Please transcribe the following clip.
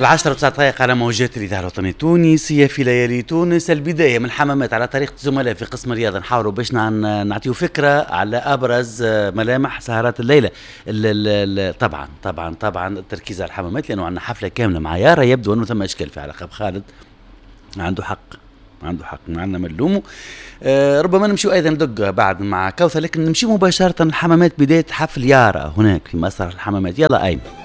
10:09 على موجات الإذاعة الوطنية التونسية في ليالي تونس. البداية من الحمامات على طريقة زملاء في قسم الرياضة، نحاولوا باش نعطيو فكرة على أبرز ملامح سهرات الليلة. طبعا طبعا طبعا التركيز على الحمامات، لأنه عندنا حفلة كاملة مع يارا. يبدو أنه ثم إشكال في علاقة بخالد، عنده حق معنا ملومه. ربما نمشي أيضا ندق بعد مع كوثر، لكن نمشي مباشرة الحمامات، بداية حفل يارا هناك في مسرح الحمامات. يلا أيمن.